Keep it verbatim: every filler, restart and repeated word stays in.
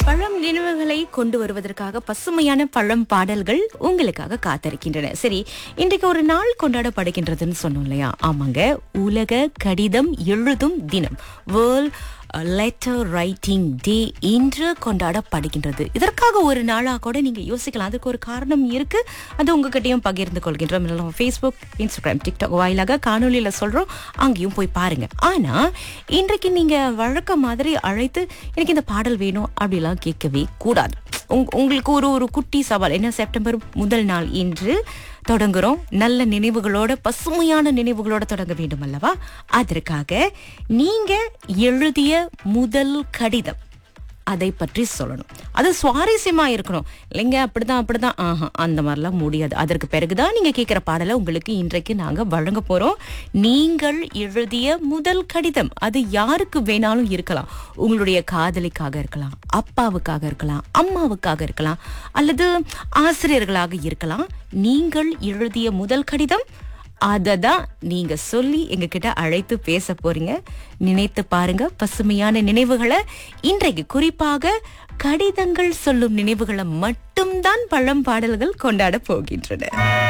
பழம் நினைவுகளை கொண்டு வருவதற்காக பசுமையான பழம் பாடல்கள் உங்களுக்காக காத்திருக்கின்றன. சரி, இன்றைக்கு ஒரு நாள் கொண்டாடப்படுகின்றதுன்னு சொன்னோம் இல்லையா? ஆமாங்க, உலக கடிதம் எழுதும் தினம், வேர்ல்ட் லெட்டர் ரைட்டிங் டே இன்று கொண்டாடப்படுகின்றது. இதற்காக ஒரு நாளா கூட நீங்க யோசிக்கலாம். அதுக்கு ஒரு காரணம் இருக்கு, அது உங்ககிட்டயும் பகிர்ந்து கொள்கின்றோம். ஃபேஸ்புக், இன்ஸ்டாகிராம், டிக்டாக் வாயிலாக காணொலியில சொல்றோம், அங்கேயும் போய் பாருங்க. ஆனா இன்றைக்கு நீங்க வழக்க மாதிரி அழைத்து எனக்கு இந்த பாடல் வேணும் அப்படிலாம் கேட்கவே கூடாது. உங்களுக்கு ஒரு ஒரு குட்டி சவால் என்ன, செப்டம்பர் முதல் நாள் இன்று தொடங்குறோம். நல்ல நினைவுகளோட, பசுமையான நினைவுகளோட தொடங்க வேண்டும் அல்லவா? அதற்காக நீங்க எழுதிய முதல் கடிதம், அதை பற்றி சொல்லணும். அது சுவாரஸ்யமா இருக்கணும் இல்லைங்க? அப்படிதான் அப்படிதான் ஆஹா, அந்த மாதிரிலாம் முடியாது. அதற்கு பிறகுதான் நீங்க கேட்கிற பாடலை உங்களுக்கு இன்றைக்கு நாங்க வழங்க போறோம். நீங்கள் எழுதிய முதல் கடிதம், அது யாருக்கு வேணாலும் இருக்கலாம். உங்களுடைய காதலிக்காக இருக்கலாம், அப்பாவுக்காக இருக்கலாம், அம்மாவுக்காக இருக்கலாம், அல்லது ஆசிரியர்களாக இருக்கலாம். நீங்கள் எழுதிய முதல் கடிதம், அததான் நீங்க சொல்லி எங்க கிட்ட அழைத்து பேச போறீங்க. நினைத்து பாருங்க, பசுமையான நினைவுகளை. இன்றைக்கு குறிப்பாக கடிதங்கள் சொல்லும் நினைவுகளை மட்டும்தான் பழம் பாடல்கள் கொண்டாட போகின்றன.